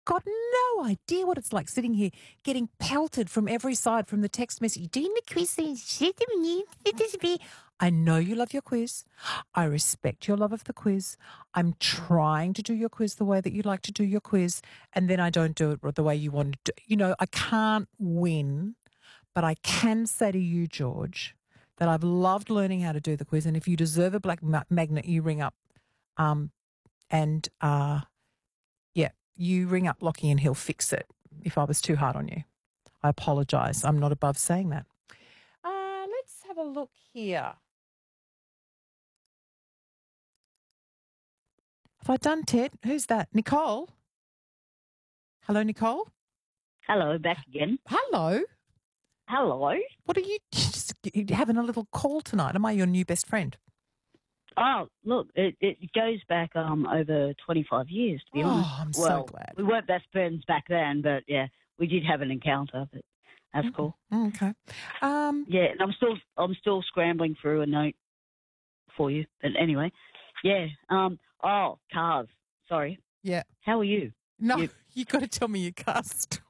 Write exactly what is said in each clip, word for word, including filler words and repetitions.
got no idea what it's like sitting here getting pelted from every side from the text message. Doing the quiz thing. I know you love your quiz. I respect your love of the quiz. I'm trying to do your quiz the way that you like to do your quiz, and then I don't do it the way you want to do. You know, I can't win, but I can say to you, George, that I've loved learning how to do the quiz, and if you deserve a black ma- magnet, you ring up um, and, uh, yeah, you ring up Lockie and he'll fix it if I was too hard on you. I apologise. I'm not above saying that. Uh, let's have a look here. Have I done Ted? Who's that? Nicole? Hello, Nicole? Hello, back again. Hello? Hello. What are you just having a little call tonight? Am I your new best friend? Oh, look, it, it goes back um over twenty-five years, to be Oh, honest. I'm so well, glad. We weren't best friends back then, but, yeah, we did have an encounter, but that's Mm, cool. mm, Okay. Um, Yeah, and I'm still I'm still scrambling through a note for you. But anyway, yeah. Um. Oh, cars. Sorry. yeah. How are you? No, You- you got to tell me your car story.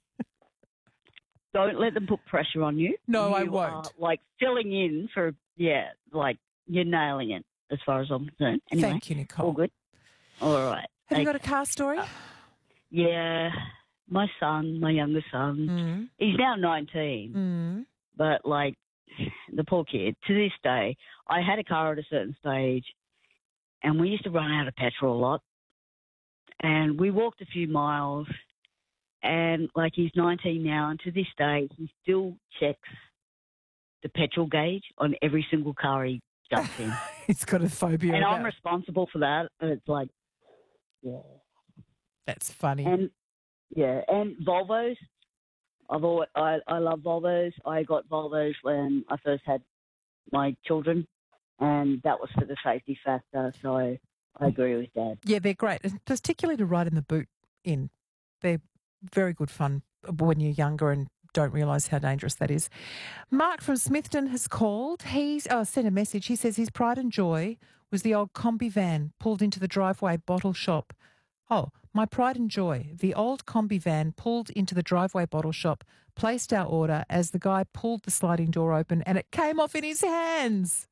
Don't let them put pressure on you. No, you I Are, won't. like, filling in for, yeah, like, you're nailing it as far as I'm concerned. Anyway, Thank you, Nicole. all good. All right. Have you Hey, got a car story? uh, Yeah, my son, my younger son, Mm, he's now nineteen, mm. but, like, the poor kid, to this day, I had a car at a certain stage, and we used to run out of petrol a lot, and we walked a few miles, and, like, he's nineteen now, and to this day, he still checks the petrol gauge on every single car he jumps in. He's got a phobia And about I'm responsible for that, and it's like, yeah. That's funny. And, yeah, and Volvos. I've always, I, I love Volvos. I got Volvos when I first had my children, and that was for the safety factor, so I, I agree with Dad. Yeah, they're great, and particularly to ride in the boot in. They're very good fun when you're younger and don't realise how dangerous that is. Mark from Smithton has called. He's oh, sent a message. He says his pride and joy was the old combi van pulled into the driveway bottle shop. Oh, my pride and joy. The old combi van pulled into the driveway bottle shop, placed our order as the guy pulled the sliding door open and it came off in his hands.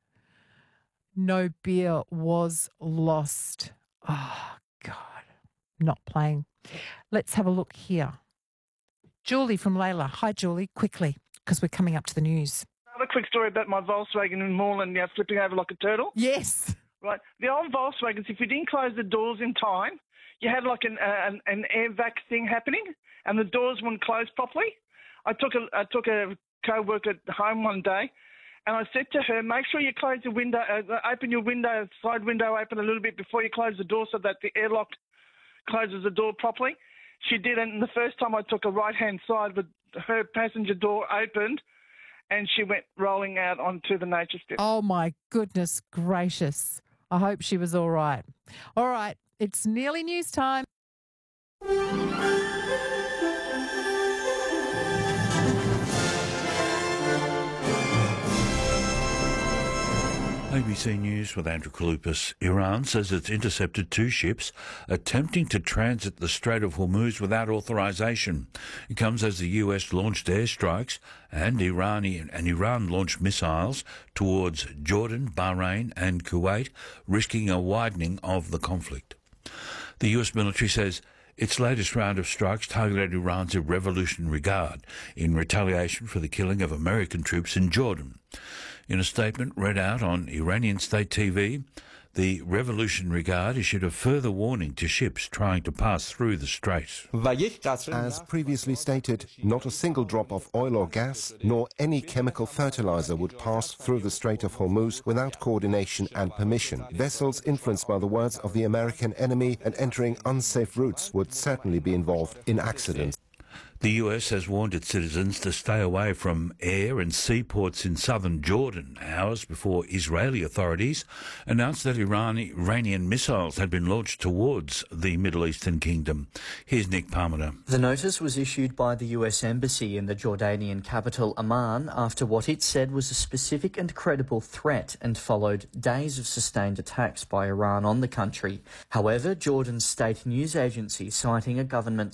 No beer was lost. Oh, God. Not playing. Let's have a look here. Julie from Layla. Hi, Julie. Quickly, because we're coming up to the news. Another quick story about my Volkswagen in Moreland, you know, flipping over like a turtle. Yes. Right. The old Volkswagens, if you didn't close the doors in time, you had like an uh, an, an air vac thing happening, and the doors wouldn't close properly. I took a I took a co-worker home one day, and I said to her, make sure you close the window, uh, open your window, side window open a little bit before you close the door so that the airlock closes the door properly. She did it, and the first time I took a right-hand side, but her passenger door opened, and she went rolling out onto the nature strip. Oh, my goodness gracious. I hope she was all right. All right. It's nearly news time. A B C News with Andrew Kaloupas. Iran says it's intercepted two ships attempting to transit the Strait of Hormuz without authorization. It comes as the U S launched airstrikes and Iranian and Iran launched missiles towards Jordan, Bahrain and Kuwait, risking a widening of the conflict. The U S military says its latest round of strikes targeted Iran's Revolutionary Guard in retaliation for the killing of American troops in Jordan. In a statement read out on Iranian state T V, the Revolutionary Guard issued a further warning to ships trying to pass through the strait. As previously stated, not a single drop of oil or gas, nor any chemical fertilizer would pass through the Strait of Hormuz without coordination and permission. Vessels influenced by the words of the American enemy and entering unsafe routes would certainly be involved in accidents. The U S has warned its citizens to stay away from air and seaports in southern Jordan, hours before Israeli authorities announced that Iran, Iranian missiles had been launched towards the Middle Eastern kingdom. Here's Nick Parmenter. The notice was issued by the U S Embassy in the Jordanian capital Amman after what it said was a specific and credible threat and followed days of sustained attacks by Iran on the country. However, Jordan's state news agency, citing a government